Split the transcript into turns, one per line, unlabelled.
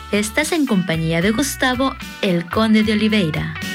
Estás en compañía de Gustavo, el Conde de Oliveira.